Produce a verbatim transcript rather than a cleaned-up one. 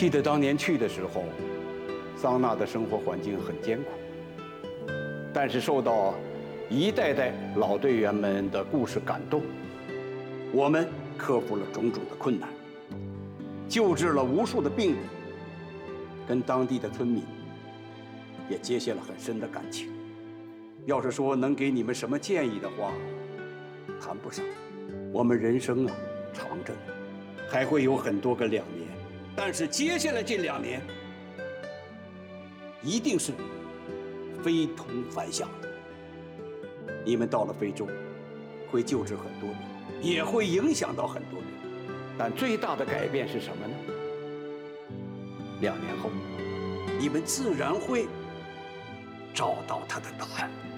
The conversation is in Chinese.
记得当年去的时候，桑娜的生活环境很艰苦，但是受到一代代老队员们的故事感动，我们克服了种种的困难，救治了无数的病人，跟当地的村民也结下了很深的感情。要是说能给你们什么建议的话，谈不上。我们人生啊长着呢，还会有很多个两年，但是接下来这两年一定是非同凡响的。你们到了非洲，会救治很多人，也会影响到很多人，但最大的改变是什么呢？两年后，你们自然会找到它的答案。